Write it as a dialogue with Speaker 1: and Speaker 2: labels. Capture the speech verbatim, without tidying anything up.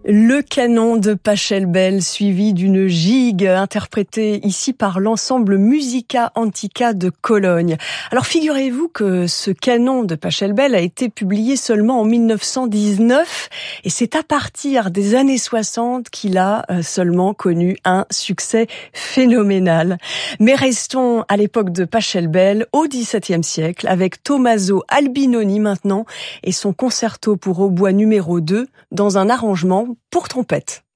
Speaker 1: Le canon de Pachelbel, suivi d'une gigue interprétée ici par l'ensemble Musica Antica de Cologne. Alors figurez-vous que ce canon de Pachelbel a été publié seulement en mille neuf cent dix-neuf et c'est à partir des années soixante qu'il a seulement connu un succès phénoménal. Mais restons à l'époque de Pachelbel, au dix-septième siècle, avec Tommaso Albinoni maintenant et son concerto pour hautbois numéro deux dans un arrangement pour trompette.